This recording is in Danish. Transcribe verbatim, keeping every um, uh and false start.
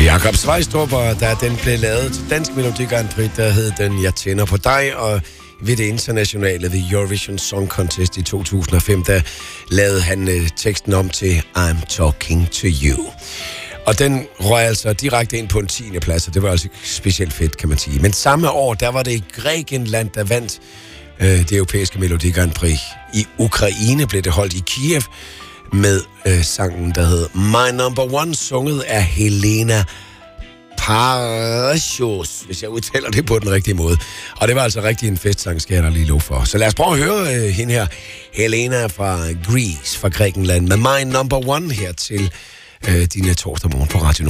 Jakob Svejstrup, og da den blev lavet til Dansk Melodi Grand Prix, der hed den Jeg tænder på dig, og ved det internationale ved Eurovision Song Contest i to tusind og fem, der lavede han øh, teksten om til I'm Talking to You. Og den røg altså direkte ind på en tiende plads, og det var altså specielt fedt, kan man sige. Men samme år, der var det i Grækenland, der vandt øh, det europæiske Melodi Grand Prix. I Ukraine blev det holdt i Kiev med øh, sangen, der hed My Number One, sunget af Helena Parashos, hvis jeg udtaler det på den rigtige måde. Og det var altså rigtig en festsang, skal jeg da lige love for. Så lad os prøve at høre øh, hende her, Helena fra Greece, fra Grækenland, med My Number One her til øh, dine torsdag morgen på Radio Nord.